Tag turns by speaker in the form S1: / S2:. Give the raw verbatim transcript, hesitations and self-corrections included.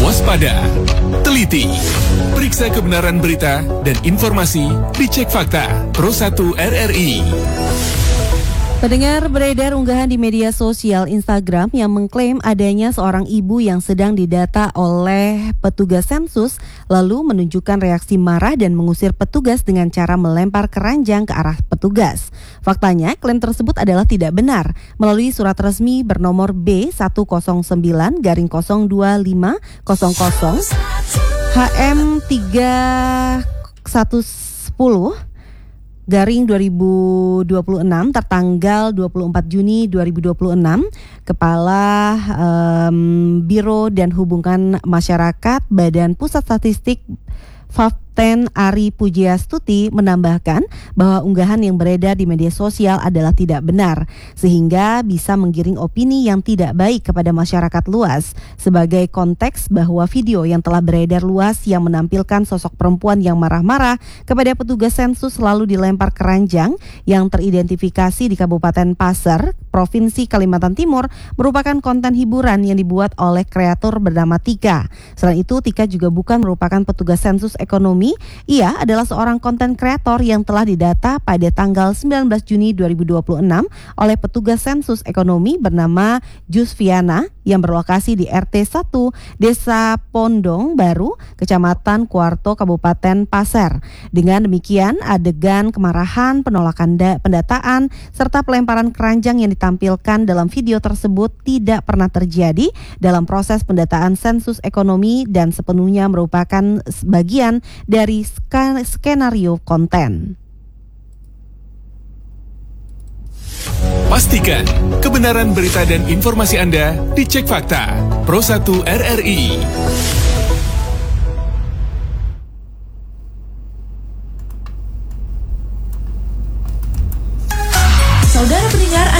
S1: waspada, teliti, periksa kebenaran berita dan informasi, dicek fakta. Pro satu R R I.
S2: Pendengar, beredar unggahan di media sosial Instagram yang mengklaim adanya seorang ibu yang sedang didata oleh petugas sensus, lalu menunjukkan reaksi marah dan mengusir petugas dengan cara melempar keranjang ke arah petugas. Faktanya, klaim tersebut adalah tidak benar. Melalui surat resmi bernomor B satu nol sembilan garing nol dua lima nol nol H M tiga satu nol garing dua ribu dua puluh enam tertanggal dua puluh empat Juni dua ribu dua puluh enam, Kepala um, Biro dan Hubungan Masyarakat Badan Pusat Statistik Faften Ari Pujiastuti menambahkan bahwa unggahan yang beredar di media sosial adalah tidak benar, sehingga bisa menggiring opini yang tidak baik kepada masyarakat luas. Sebagai konteks bahwa video yang telah beredar luas yang menampilkan sosok perempuan yang marah-marah kepada petugas sensus lalu dilempar keranjang yang teridentifikasi di Kabupaten Pasir, Provinsi Kalimantan Timur, merupakan konten hiburan yang dibuat oleh kreator bernama Tika. Selain itu, Tika juga bukan merupakan petugas sensus ekonomi. Ia adalah seorang konten kreator yang telah didata pada tanggal sembilan belas Juni dua ribu dua puluh enam oleh petugas sensus ekonomi bernama Jusfiana yang berlokasi di R T satu Desa Pondong Baru, Kecamatan Kuarto, Kabupaten Pasir. Dengan demikian, adegan kemarahan, penolakan da- pendataan, serta pelemparan keranjang yang ditampilkan dalam video tersebut tidak pernah terjadi dalam proses pendataan sensus ekonomi dan sepenuhnya merupakan bagian dari skenario konten.
S1: Pastikan kebenaran berita dan informasi Anda dicek fakta. Pro satu R R I.
S3: Saudara pendengar,